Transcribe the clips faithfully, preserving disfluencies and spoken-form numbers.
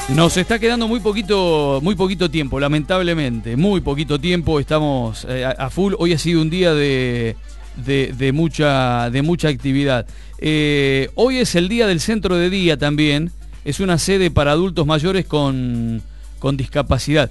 Nos está quedando muy poquito, muy poquito tiempo, lamentablemente, muy poquito tiempo, estamos eh, a, a full. Hoy ha sido un día de, de, de, mucha, de mucha actividad. Eh, hoy es el día del centro de día también, es una sede para adultos mayores con, con discapacidad.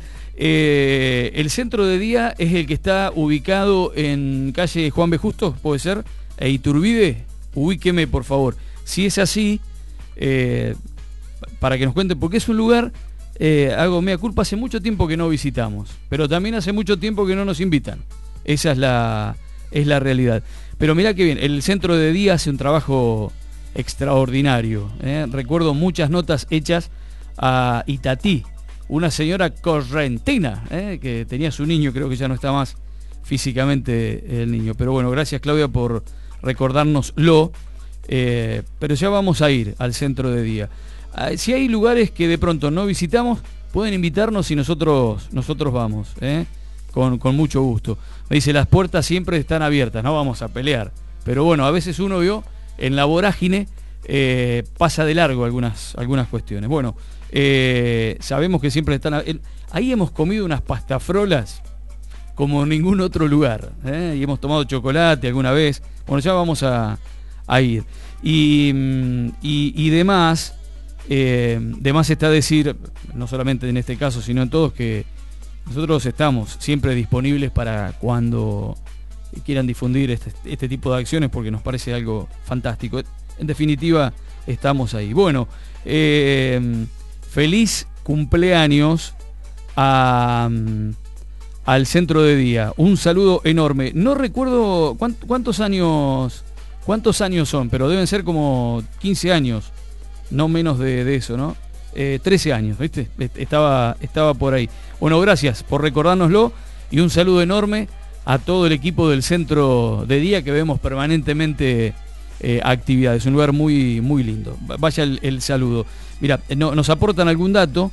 Eh, el centro de día es el que está ubicado en calle Juan B. Justo, ¿puede ser? E Iturbide, ubíqueme por favor. Si es así, eh, para que nos cuenten, porque es un lugar, eh, hago mea culpa, hace mucho tiempo que no visitamos, pero también hace mucho tiempo que no nos invitan. Esa es la, es la realidad. Pero mirá que bien, el centro de día hace un trabajo extraordinario. ¿eh? Recuerdo muchas notas hechas a Itatí, una señora correntina, ¿eh? que tenía su niño, creo que ya no está más físicamente el niño. Pero bueno, gracias Claudia por recordárnoslo. Eh, pero ya vamos a ir al centro de día. Si hay lugares que de pronto no visitamos, pueden invitarnos y nosotros nosotros vamos, ¿eh? con, con mucho gusto. Me dice, las puertas siempre están abiertas, no vamos a pelear. Pero bueno, a veces uno vio en la vorágine, eh, pasa de largo algunas, algunas cuestiones. Bueno, eh, sabemos que siempre están... Ahí hemos comido unas pastafrolas como en ningún otro lugar, ¿eh? Y hemos tomado chocolate alguna vez. Bueno, ya vamos a, a ir. Y, y, y demás... Eh, de más está decir, no solamente en este caso, sino en todos, que nosotros estamos siempre disponibles para cuando quieran difundir este, este tipo de acciones, porque nos parece algo fantástico. En definitiva, estamos ahí. Bueno, eh, feliz cumpleaños a, al centro de día. Un saludo enorme. No recuerdo cuántos años, cuántos años son, pero deben ser como quince años. No menos de, de eso, ¿no? Eh, trece años, ¿viste? Estaba, estaba por ahí. Bueno, gracias por recordárnoslo y un saludo enorme a todo el equipo del centro de día que vemos permanentemente eh, actividades. Un lugar muy, muy lindo. Vaya el, el saludo. Mira, no, nos aportan algún dato.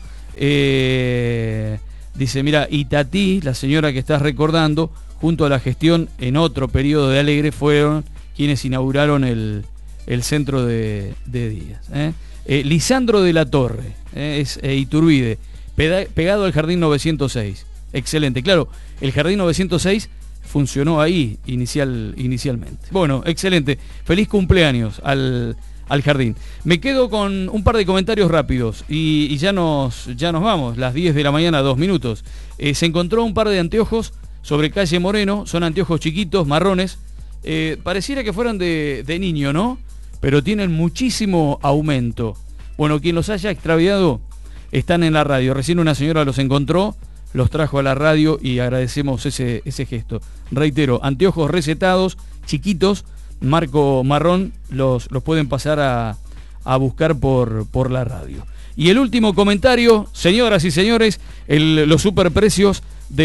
Eh, dice, mira, Itatí, la señora que estás recordando, junto a la gestión en otro periodo de Alegre, fueron quienes inauguraron el, el centro de, de días. ¿eh? Eh, Lisandro de la Torre, eh, es eh, Iturbide, peda- pegado al Jardín novecientos seis. Excelente, claro, el Jardín novecientos seis funcionó ahí inicial, inicialmente. Bueno, excelente, feliz cumpleaños al, al Jardín. Me quedo con un par de comentarios rápidos y, y ya, nos, ya nos vamos, las diez de la mañana, dos minutos. Eh, se encontró un par de anteojos sobre calle Moreno, son anteojos chiquitos, marrones, eh, pareciera que fueran de, de niño, ¿no? Pero tienen muchísimo aumento. Bueno, quien los haya extraviado están en la radio. Recién una señora los encontró, los trajo a la radio y agradecemos ese, ese gesto. Reitero, anteojos recetados, chiquitos, marco marrón, los, los pueden pasar a, a buscar por, por la radio. Y el último comentario, señoras y señores, el, los superprecios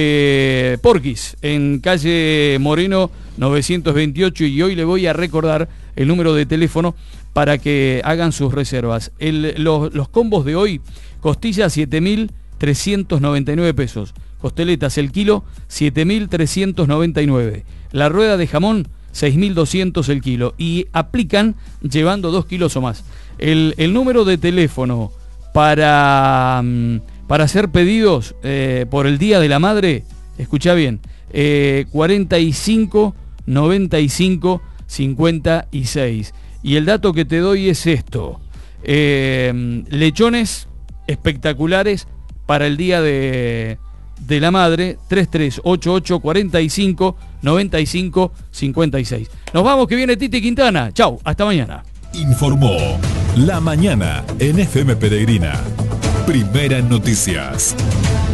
de Porquis en calle Moreno novecientos veintiocho, y hoy le voy a recordar el número de teléfono para que hagan sus reservas. El, los, los combos de hoy, costilla siete mil trescientos noventa y nueve pesos, costeletas el kilo siete mil trescientos noventa y nueve, la rueda de jamón seis mil doscientos el kilo, y aplican llevando dos kilos o más. El, el número de teléfono para, para hacer pedidos eh, por el Día de la Madre, escucha bien, eh, cuarenta y cinco noventa y cinco cincuenta y seis. Y el dato que te doy es esto, eh, lechones espectaculares para el Día de, de la Madre, treinta y tres ochenta y ocho cuarenta y cinco noventa y cinco cincuenta y seis. Nos vamos, que viene Titi Quintana. Chau, hasta mañana. Informó La Mañana en F M Peregrina. Primera en noticias.